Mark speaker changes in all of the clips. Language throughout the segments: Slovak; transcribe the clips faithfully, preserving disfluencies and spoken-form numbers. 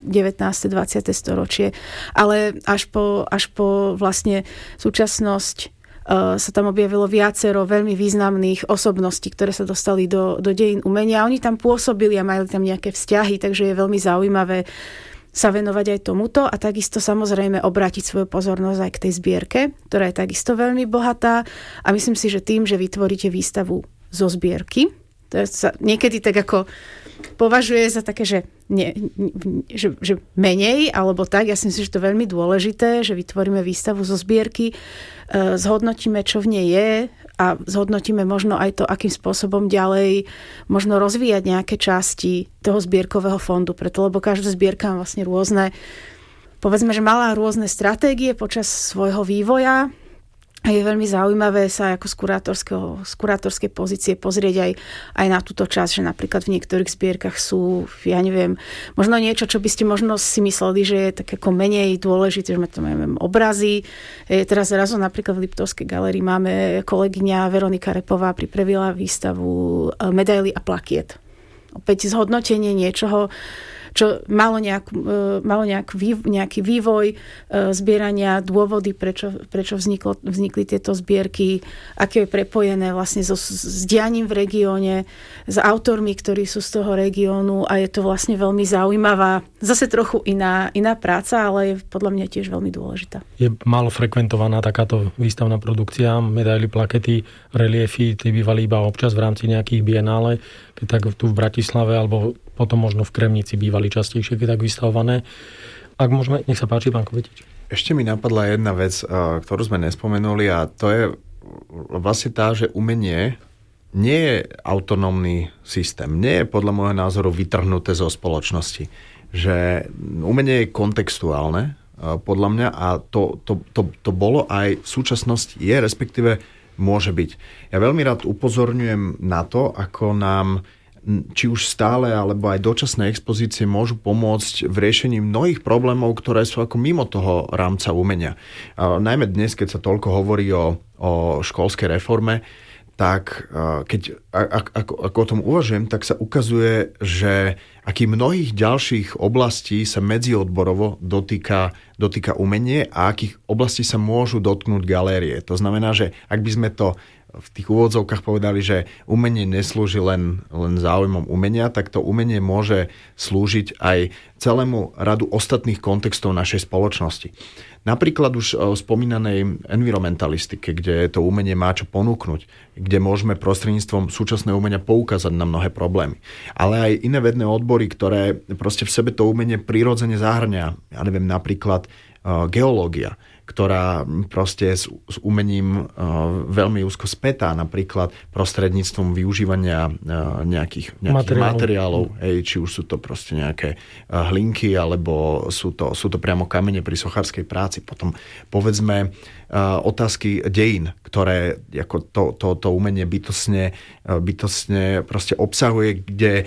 Speaker 1: devätnáste dvadsiate storočie. Ale až po, až po vlastne súčasnosť sa tam objavilo viacero veľmi významných osobností, ktoré sa dostali do, do dejín umenia. Oni tam pôsobili a mali tam nejaké vzťahy, takže je veľmi zaujímavé sa venovať aj tomuto a takisto samozrejme obrátiť svoju pozornosť aj k tej zbierke, ktorá je takisto veľmi bohatá a myslím si, že tým, že vytvoríte výstavu zo zbierky, to sa niekedy tak ako považuje za také, že, nie, že, že menej, alebo tak. Ja si myslím, že to je veľmi dôležité, že vytvoríme výstavu zo zbierky, zhodnotíme, čo v nej je a zhodnotíme možno aj to, akým spôsobom ďalej možno rozvíjať nejaké časti toho zbierkového fondu, preto lebo každá zbierka má vlastne rôzne, povedzme, že mala rôzne stratégie počas svojho vývoja. A je veľmi zaujímavé sa ako z, z kurátorskej pozície pozrieť aj, aj na túto časť, že napríklad v niektorých zbierkach sú, ja neviem, možno niečo, čo by ste možno si mysleli, že je tak ako menej dôležité, že tam máme obrazy. Je teraz zrazu napríklad v Liptovskej galérii máme kolegyňa Veronika Repová pripravila výstavu medaily a plakiet. Opäť zhodnotenie niečoho, čo malo, nejak, malo nejak, nejaký vývoj zbierania, dôvody, prečo, prečo vzniklo, vznikli tieto zbierky, aké je prepojené vlastne so, s dianím v regióne, s autormi, ktorí sú z toho regiónu a je to vlastne veľmi zaujímavá, zase trochu iná, iná práca, ale je podľa mňa tiež veľmi dôležitá.
Speaker 2: Je málo frekventovaná takáto výstavná produkcia, medaily, plakety, reliefy, tie bývali iba občas v rámci nejakých bienále, keď tak tu v Bratislave alebo potom možno v Kremnici bývali častejšie, keď tak vystavované. Ak môžeme, nech sa páči, pán Kovetič.
Speaker 3: Ešte mi napadla jedna vec, ktorú sme nespomenuli a to je vlastne tá, že umenie nie je autonómny systém. Nie je podľa môjho názoru vytrhnuté zo spoločnosti. Že umenie je kontextuálne podľa mňa a to, to, to, to bolo aj v súčasnosti je, respektíve môže byť. Ja veľmi rád upozorňujem na to, ako nám či už stále, alebo aj dočasné expozície môžu pomôcť v riešení mnohých problémov, ktoré sú ako mimo toho rámca umenia. A najmä dnes, keď sa toľko hovorí o, o školskej reforme, tak keď ako, ako o tom uvažujem, tak sa ukazuje, že aký mnohých ďalších oblastí sa medziodborovo dotýka, dotýka umenie a akých oblastí sa môžu dotknúť galérie. To znamená, že ak by sme to v tých úvodzovkách povedali, že umenie neslúži len, len záujmom umenia, tak to umenie môže slúžiť aj celému radu ostatných kontextov našej spoločnosti. Napríklad už o spomínanej environmentalistike, kde to umenie má čo ponúknuť, kde môžeme prostredníctvom súčasného umenia poukázať na mnohé problémy. Ale aj iné vedné odbory, ktoré proste v sebe to umenie prirodzene zahrňa. Ja neviem, napríklad uh, geológia, ktorá proste s, s umením uh, veľmi úzko spätá, napríklad prostredníctvom využívania uh, nejakých, nejakých materiálov, materiálov hej, či už sú to proste nejaké uh, hlinky, alebo sú to, sú to priamo kamene pri sochárskej práci. Potom povedzme uh, otázky dejín, ktoré ako to, to, to umenie bytostne, uh, bytostne proste obsahuje, kde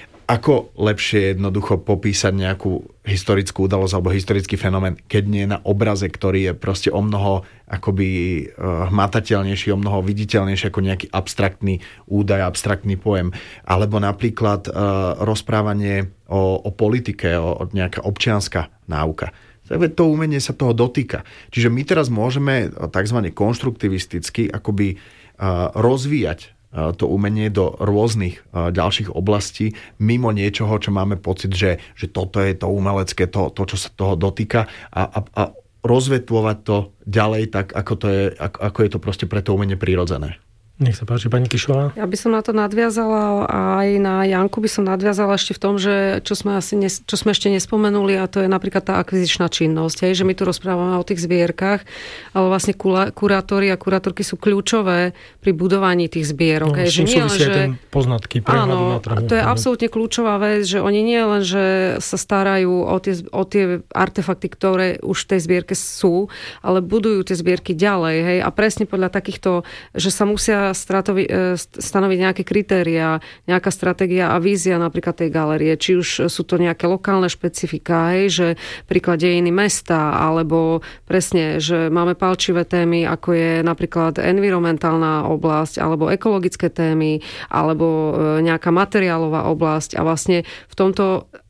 Speaker 3: ako lepšie jednoducho popísať nejakú historickú udalosť alebo historický fenomén, keď nie na obraze, ktorý je proste o mnoho akoby hmatateľnejší, o mnoho viditeľnejší ako nejaký abstraktný údaj, abstraktný pojem. Alebo napríklad uh, rozprávanie o, o politike, o, o nejaká občianska náuka. To umenie sa toho dotýka. Čiže my teraz môžeme takzvané konštruktivisticky akoby uh, rozvíjať to umenie do rôznych ďalších oblastí, mimo niečoho, čo máme pocit, že, že toto je to umelecké, to, to čo sa toho dotýka a, a, a rozvetvovať to ďalej tak, ako, to je, ako, ako je to proste pre to umenie prirodzené.
Speaker 2: Nech sa páči, pani Kišová.
Speaker 4: Ja by som na to nadviazala a aj na Janku by som nadviazala ešte v tom, že čo sme, asi nes, čo sme ešte nespomenuli, a to je napríklad tá akvizičná činnosť. Hej, že my tu rozprávame o tých zbierkach, ale vlastne kurátori a kurátorky sú kľúčové pri budovaní tých zbierok.
Speaker 2: No,
Speaker 4: hej, že nie len, že
Speaker 2: poznatky,
Speaker 4: áno, na trhu. To je absolútne kľúčová vec, že oni nie len, že sa starajú o tie, o tie artefakty, ktoré už v tej zbierke sú, ale budujú tie zbierky ďalej. Hej, a presne podľa takýchto, že sa musia Stratovi, stanoviť nejaké kritériá, nejaká stratégia a vízia napríklad tej galérie. Či už sú to nejaké lokálne špecifiká, hej, že príklad dejiny mesta, alebo presne, že máme palčivé témy, ako je napríklad environmentálna oblasť, alebo ekologické témy, alebo nejaká materiálová oblasť. A vlastne v tomto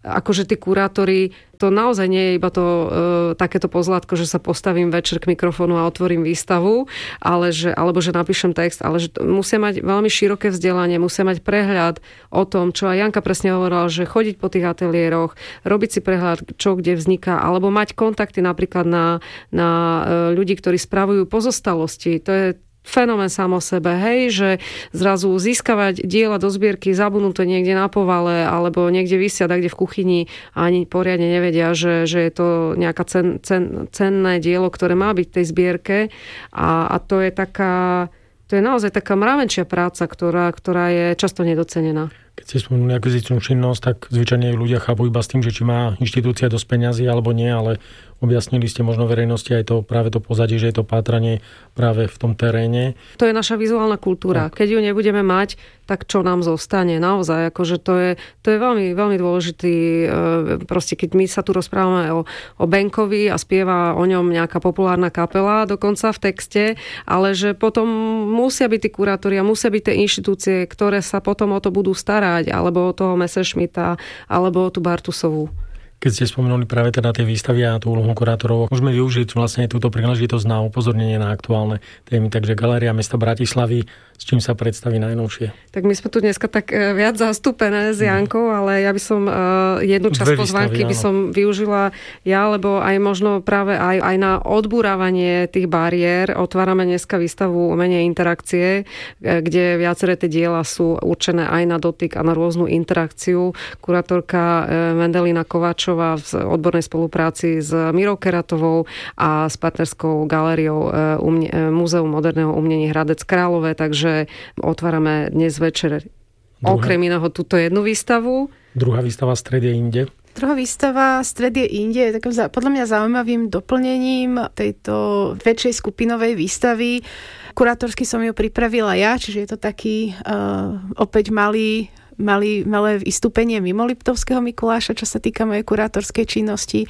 Speaker 4: akože tí kurátori, to naozaj nie je iba to e, takéto pozlátko, že sa postavím večer k mikrofónu a otvorím výstavu, ale že, alebo že napíšem text, ale že musia mať veľmi široké vzdelanie, musia mať prehľad o tom, čo aj Janka presne hovorila, že chodiť po tých ateliéroch, robiť si prehľad, čo kde vzniká, alebo mať kontakty napríklad na, na ľudí, ktorí spravujú pozostalosti. To je fenomén sám o sebe, hej, že zrazu získavať diela do zbierky zabudnuté niekde na povale alebo niekde visia kde v kuchyni a ani poriadne nevedia, že, že je to nejaká cen, cen, cenné dielo, ktoré má byť v tej zbierke a, a to je taká, to je naozaj taká mravenčia práca, ktorá, ktorá je často nedocenená.
Speaker 2: Keď ste spomenuli akvizičnú činnosť, tak zvyčajne ľudia chápu iba s tým, že či má inštitúcia dosť peňazí alebo nie, ale objasnili ste možno verejnosti aj to práve to pozadie, že je to pátranie práve v tom teréne.
Speaker 4: To je naša vizuálna kultúra. Tak. Keď ju nebudeme mať, tak čo nám zostane? Naozaj, akože to je, to je veľmi, veľmi dôležitý, proste keď my sa tu rozprávame o, o Benkovi a spieva o ňom nejaká populárna kapela dokonca v texte, ale že potom musia byť tí kurátori a musia byť tie inštitúcie, ktoré sa potom o to budú starať, alebo o toho Messerschmitta, alebo o tú Bartusovú.
Speaker 2: Keď ste spomenuli práve teda tie výstavy a tú úlohu kurátorov, môžeme využiť vlastne túto príležitosť na upozornenie na aktuálne témy. Takže Galéria mesta Bratislavy, s čím sa predstaví najnovšie? Tak
Speaker 4: my sme tu dneska tak viac zastúpené s Jankou, ale ja by som jednu časť pozvánky by som využila ja, lebo aj možno práve aj, aj na odburávanie tých bariér otvárame dneska výstavu Umenie interakcie, kde viaceré tie diela sú určené aj na dotyk a na rôznu interakciu. Kurátorka Mendelina Kováčová v odbornej spolupráci s Mirou Keratovou a s partnerskou galériou Múzeum moderného umenia Hradec Králové, takže otvárame dnes večer Druhá. okrem iného túto jednu výstavu.
Speaker 2: Druhá výstava Stred je inde.
Speaker 1: Druhá výstava Stred je inde je takým podľa mňa zaujímavým doplnením tejto väčšej skupinovej výstavy. Kurátorsky som ju pripravila ja, čiže je to taký uh, opäť malý Mali, malé vystúpenie mimo Liptovského Mikuláša, čo sa týka mojej kurátorskej činnosti.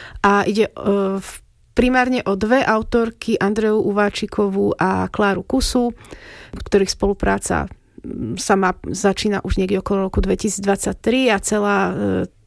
Speaker 1: A ide uh, primárne o dve autorky, Andreu Uváčikovú a Kláru Kusu, ktorých spolupráca sa má, začína už niekde okolo roku dvetisícdvadsaťtri a celá uh,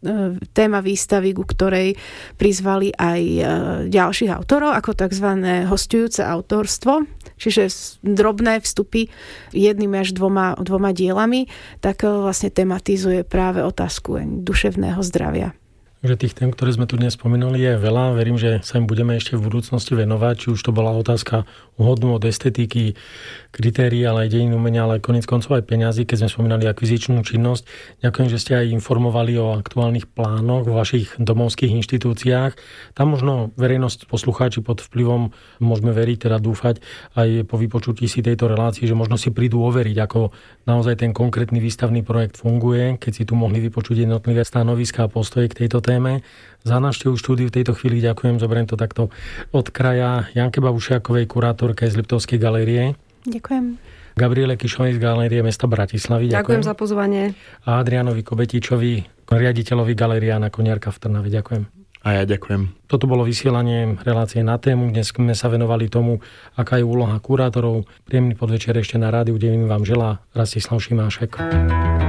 Speaker 1: téma výstavy, ku ktorej prizvali aj uh, ďalších autorov, ako tzv. Hosťujúce autorstvo, čiže drobné vstupy jedným až dvoma, dvoma dielami, tak vlastne tematizuje práve otázku duševného zdravia.
Speaker 2: Takže tých tém, ktoré sme tu dnes spomínali, je veľa. Verím, že sa im budeme ešte v budúcnosti venovať, či už to bola otázka hodnú od estetiky, kritérií, ale aj dejín umenia, ale koniec koncov aj peňazí, keď sme spomínali akvizičnú činnosť. Ďakujem, že ste aj informovali o aktuálnych plánoch vo vašich domovských inštitúciách. Tam možno verejnosť, poslucháči pod vplyvom, môžeme veriť, teda dúfať, aj po vypočutí si tejto relácii, že možno si prídu overiť, ako naozaj ten konkrétny výstavný projekt funguje, keď si tu mohli vypočuť jednotlivé stanoviská a postoje k tejto téme. Za návštevu štúdiu v tejto chvíli ďakujem, zoberiem to takto od kraja Janke Babušiakovej, kurátorke z Liptovskej galérie.
Speaker 1: Ďakujem.
Speaker 2: Gabriele Kišovej z Galérie mesta Bratislavy. Ďakujem.
Speaker 4: Ďakujem za pozvanie.
Speaker 2: A Adrianovi Kobetičovi, riaditeľovi Galéria na Koniarka v Trnave. Ďakujem.
Speaker 3: A ja ďakujem.
Speaker 2: Toto bolo vysielanie relácie Na tému. Dnes sme sa venovali tomu, aká je úloha kurátorov. Príjemný podvečer ešte na rádiu, kde vám želá Rastislav Šimášek.